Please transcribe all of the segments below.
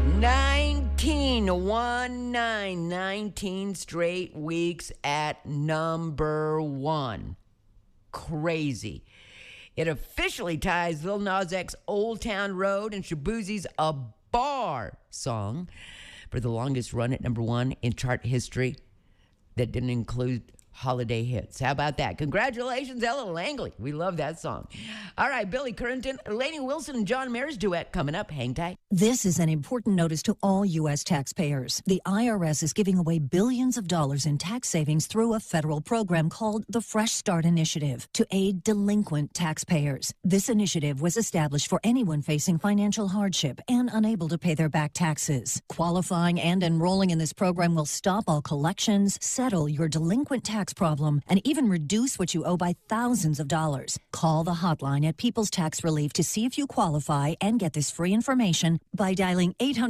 19 straight weeks at number one. Crazy. It officially ties Lil Nas X Old Town Road and Shaboozie's A Bar song for the longest run at number one in chart history that didn't include holiday hits. How about that? Congratulations, Ella Langley. We love that song. All right, Billy Currington, Lainey Wilson, and John Mayer's duet coming up. Hang tight. This is an important notice to all U.S. taxpayers. The IRS is giving away billions of dollars in tax savings through a federal program called the Fresh Start Initiative to aid delinquent taxpayers. This initiative was established for anyone facing financial hardship and unable to pay their back taxes. Qualifying and enrolling in this program will stop all collections, settle your delinquent tax problem, and even reduce what you owe by thousands of dollars. Call the hotline at People's Tax Relief to see if you qualify and get this free information by dialing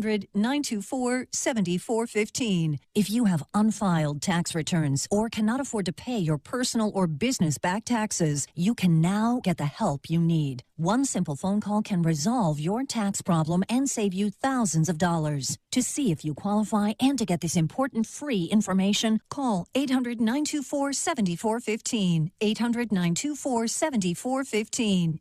800-924-7415. If you have unfiled tax returns or cannot afford to pay your personal or business back taxes, you can now get the help you need. One simple phone call can resolve your tax problem and save you thousands of dollars. To see if you qualify and to get this important free information, call 800-924-7415. 800-924-7415.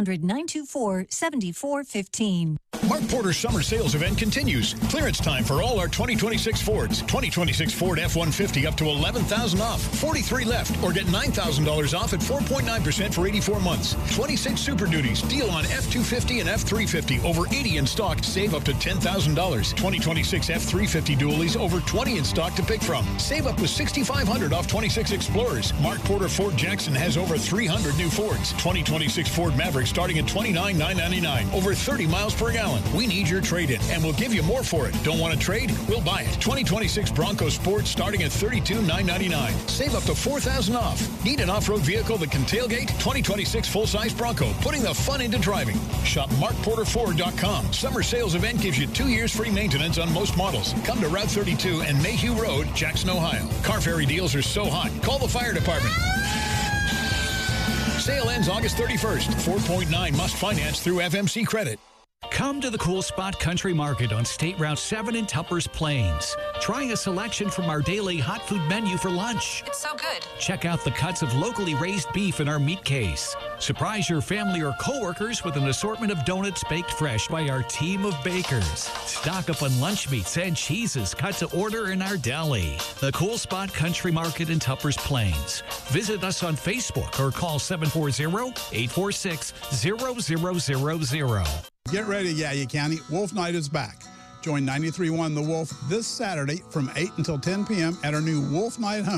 800-924-7415. Mark Porter's summer sales event continues. Clearance time for all our 2026 Fords. 2026 Ford F-150 up to $11,000 off. 43 left, or get $9,000 off at 4.9% for 84 months. 26 Super Duties. Deal on F-250 and F-350. Over 80 in stock. Save up to $10,000. 2026 F-350 dualies. Over 20 in stock to pick from. Save up to $6,500 off 26 Explorers. Mark Porter Ford Jackson has over 300 new Fords. 2026 Ford Maverick starting at $29,999. Over 30 miles per gallon. We need your trade-in, and we'll give you more for it. Don't want to trade? We'll buy it. 2026 Bronco Sport starting at $32,999. Save up to $4,000 off. Need an off-road vehicle that can tailgate? 2026 full-size Bronco, putting the fun into driving. Shop MarkPorterFord.com. Summer sales event gives you 2 years free maintenance on most models. Come to Route 32 and Mayhew Road, Jackson, Ohio. Car ferry deals are so hot. Call the fire department. Sale ends August 31st. 4.9 must finance through FMC Credit. Come to the Cool Spot Country Market on State Route 7 in Tuppers Plains. Try a selection from our daily hot food menu for lunch. It's so good. Check out the cuts of locally raised beef in our meat case. Surprise your family or coworkers with an assortment of donuts baked fresh by our team of bakers. Stock up on lunch meats and cheeses cut to order in our deli. The Cool Spot Country Market in Tuppers Plains. Visit us on Facebook or call 740-846-0000. Get ready, Yaya County. Wolf Night is back. Join 93.1 The Wolf this Saturday from 8 until 10 p.m. at our new Wolf Night home.